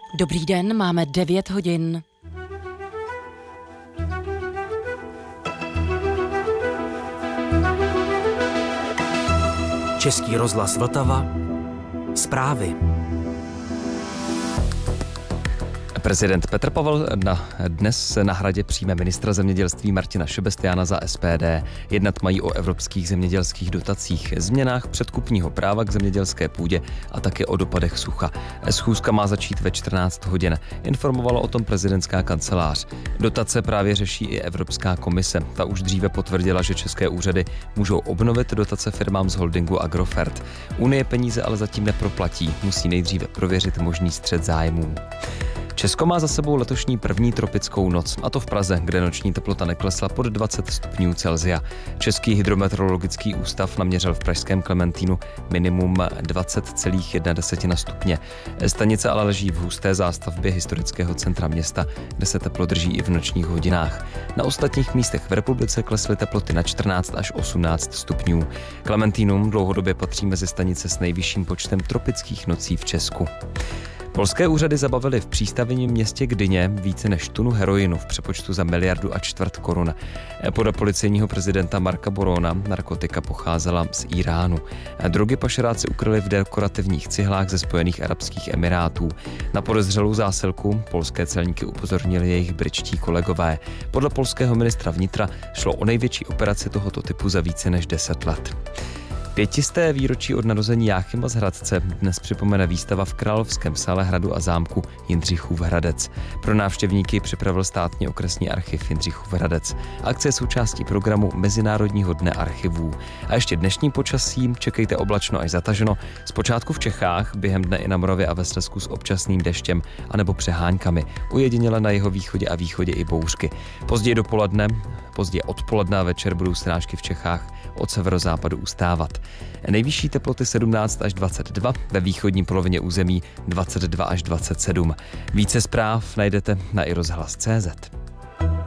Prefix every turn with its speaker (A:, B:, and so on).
A: Dobrý den, máme 9 hodin.
B: Český rozhlas Vltava. Zprávy.
C: Prezident Petr Pavel dnes na Hradě přijme ministra zemědělství Martina Šebestiána za SPD. Jednat mají o evropských zemědělských dotacích, změnách předkupního práva k zemědělské půdě a také o dopadech sucha. Schůzka má začít ve 14 hodin. Informovala o tom prezidentská kancelář. Dotace právě řeší i Evropská komise. Ta už dříve potvrdila, že české úřady můžou obnovit dotace firmám z holdingu Agrofert. Unie peníze ale zatím neproplatí. Musí nejdříve prověřit možný střet zájmů. Česko má za sebou letošní první tropickou noc, a to v Praze, kde noční teplota neklesla pod 20 stupňů Celsia. Český hydrometeorologický ústav naměřil v pražském Klementínu minimum 20,1 stupně. Stanice ale leží v husté zástavbě historického centra města, kde se teplo drží i v nočních hodinách. Na ostatních místech v republice klesly teploty na 14 až 18 stupňů. Klementínum dlouhodobě patří mezi stanice s nejvyšším počtem tropických nocí v Česku. Polské úřady zabavily v přístavním městě Gdyně více než tunu heroinu v přepočtu za 1,25 miliardy korun. Podle policejního prezidenta Marka Borona narkotika pocházela z Iránu. Drogy pašeráci ukryli v dekorativních cihlách ze Spojených arabských emirátů. Na podezřelou zásilku polské celníky upozornili jejich britští kolegové. Podle polského ministra vnitra šlo o největší operaci tohoto typu za více než 10 let. 500. výročí od narození Jáchyma z Hradce dnes připomene výstava v Královském sále hradu a zámku Jindřichův Hradec. Pro návštěvníky připravil státní okresní archiv Jindřichův Hradec. Akce je součástí programu Mezinárodního dne archivů. A ještě dnešním počasím čekejte oblačno až zataženo. Zpočátku v Čechách, během dne i na Moravě a ve Slezsku s občasným deštěm anebo přeháňkami. Ujediněle na jihovýchodě a východě i bouřky. Později odpoledne a večer budou srážky v Čechách od severozápadu ustávat. Nejvyšší teploty 17 až 22, ve východní polovině území 22 až 27. Více zpráv najdete na iRozhlas.cz.